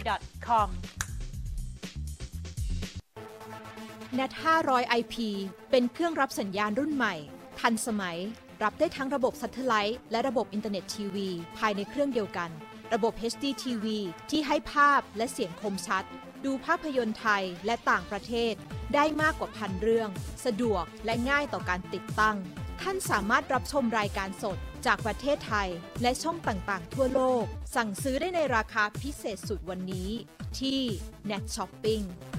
nethappy.com Net 500 IP เป็นเครื่องรับสัญญาณรุ่นใหม่ทันสมัยรับได้ทั้งระบบซัตเทไลท์และระบบอินเทอร์เน็ตทีวีภายในเครื่องเดียวกันระบบ HD TV ที่ให้ภาพและเสียงคมชัดดูภาพยนตร์ไทยและต่างประเทศได้มากกว่าพันเรื่องสะดวกและง่ายต่อการติดตั้งท่านสามารถรับชมรายการสดจากประเทศไทยและช่องต่างๆทั่วโลกสั่งซื้อได้ในราคาพิเศษสุดวันนี้ที่ Net Shopping